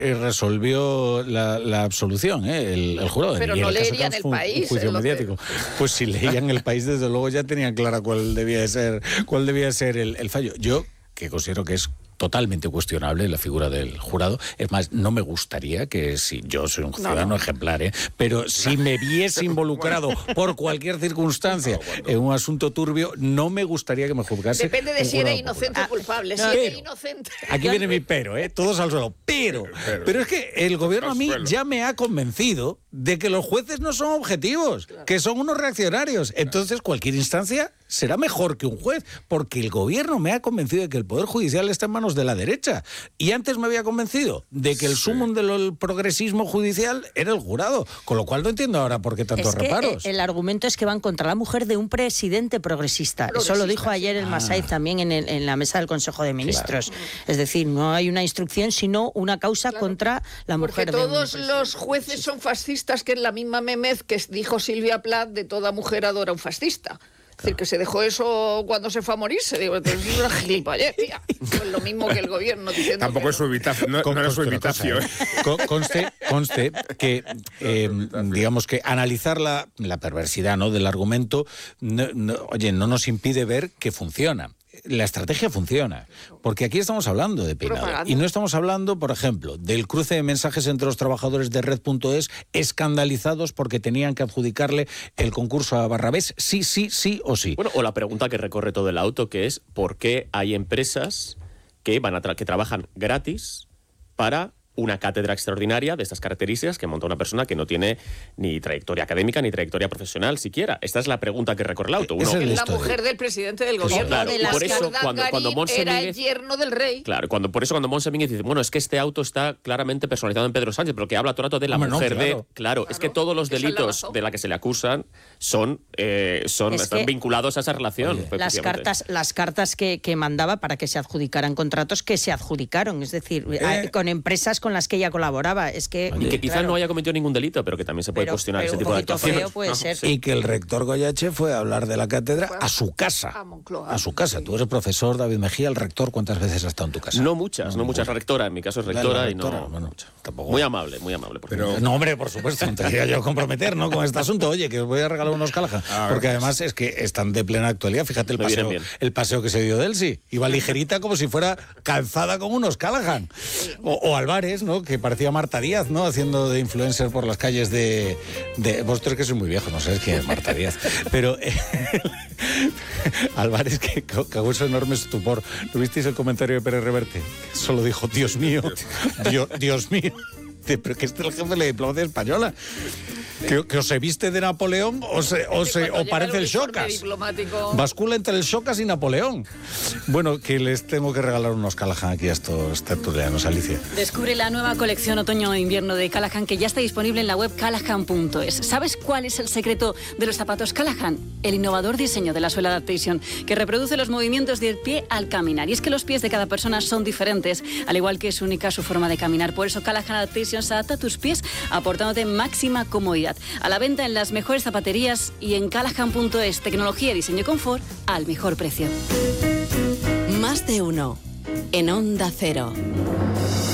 resolvió la absolución, el jurado. Pero no leían El País. Un juicio mediático. Pues si leían El País, desde luego ya tenían clara cuál debía ser el fallo. Yo, que considero que es totalmente cuestionable la figura del jurado. Es más, no me gustaría que, si yo soy un ciudadano ejemplar, pero si me viese involucrado por cualquier circunstancia en un asunto turbio, no me gustaría que me juzgase. Depende de si era inocente o culpable. Si era inocente. Aquí viene mi pero, todos al suelo. Pero es que el gobierno a mí ya me ha convencido de que los jueces no son objetivos, que son unos reaccionarios. Entonces, cualquier instancia será mejor que un juez, porque el gobierno me ha convencido de que el Poder Judicial está en manos de la derecha. Y antes me había convencido de que el sumum del progresismo judicial era el jurado. Con lo cual no entiendo ahora por qué tantos reparos. El argumento es que van contra la mujer de un presidente progresista. Eso lo dijo ayer el Massaid también en la mesa del Consejo de Ministros. Claro. Es decir, no hay una instrucción, sino una causa contra la mujer. Porque todos los jueces son fascistas, que es la misma memez que dijo Silvia Plath de toda mujer adora un fascista. Es decir, que se dejó eso cuando se fue a morirse. Digo, entonces es una gilipollez, tía. Pues lo mismo que el gobierno diciendo. Tampoco es su invitación, no era su invitación. Conste que, digamos que analizar la perversidad, ¿no?, del argumento, no nos impide ver que funciona. La estrategia funciona, porque aquí estamos hablando de peinado. Y no estamos hablando, por ejemplo, del cruce de mensajes entre los trabajadores de Red.es escandalizados porque tenían que adjudicarle el concurso a Barrabés, sí o sí. Bueno, o la pregunta que recorre todo el auto, que es ¿por qué hay empresas que que trabajan gratis para una cátedra extraordinaria de estas características que monta una persona que no tiene ni trayectoria académica ni trayectoria profesional siquiera? Esta es la pregunta que recorre el auto. Es la mujer del presidente del gobierno. Claro, y por eso cuando Montse era el yerno del rey. Claro, por eso cuando Montse Mínguez dice, bueno, es que este auto está claramente personalizado en Pedro Sánchez, pero que habla todo el rato de la mujer de... Claro, es que todos los delitos de la que se le acusan están vinculados a esa relación. Oye, las cartas que mandaba para que se adjudicaran contratos que se adjudicaron, es decir, con empresas con las que ella colaboraba. Es que, y que quizás no haya cometido ningún delito, pero que también se puede cuestionar ese tipo de actuaciones. Puede ser. Y que el rector Goyache fue a hablar de la cátedra a su casa. A su casa. Tú eres profesor, David Mejía, el rector, ¿cuántas veces ha estado en tu casa? No muchas. La rectora, en mi caso es rectora, y no... Bueno, tampoco... Muy amable. No, hombre, por supuesto, no te quería yo comprometer, ¿no?, con este asunto. Oye, que os voy a regalar unos Callahan. Porque además es que están de plena actualidad. Fíjate el paseo que se dio de Elsie. Iba ligerita como si fuera calzada con unos Callahan. O Álvarez, ¿no?, que parecía Marta Díaz, ¿no?, haciendo de influencer por las calles de vosotros, que sois muy viejos, no sabéis quién es Marta Díaz, pero Álvarez, que causó enorme estupor. ¿No visteis el comentario de Pérez Reverte? Solo dijo, Dios mío, Dios mío. Pero que este es el jefe de la diplomacia española. Que o se viste de Napoleón o parece el Xocas. Bascula entre el Xocas y Napoleón. Bueno, que les tengo que regalar unos Callahan aquí a estos tertulianos, Alicia. Descubre la nueva colección otoño e invierno de Callahan, que ya está disponible en la web callahan.es. ¿Sabes cuál es el secreto de los zapatos Callahan? El innovador diseño de la suela Adaptation, que reproduce los movimientos del pie al caminar. Y es que los pies de cada persona son diferentes, al igual que es única su forma de caminar. Por eso Callahan Adaptation se adapta a tus pies, aportándote máxima comodidad. A la venta en las mejores zapaterías y en callahan.es. Tecnología, diseño y confort al mejor precio. Más de uno en Onda Cero.